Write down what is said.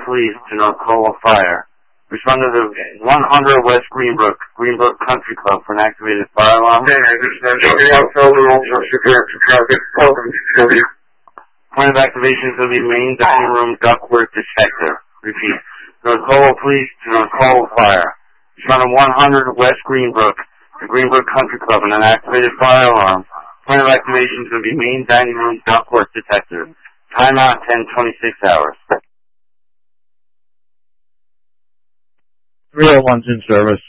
Police to North Colwell Fire. Respond to the 100 West Greenbrook Country Club for an activated fire alarm. Point of activation is going to be main dining room ductwork detector. Repeat. North Colwell Police to North Colwell Fire. Respond to 100 West Greenbrook Country Club and an activated fire alarm. Point of activation is going to be main dining room ductwork detector. Timeout 10:26 hours. 301's in service.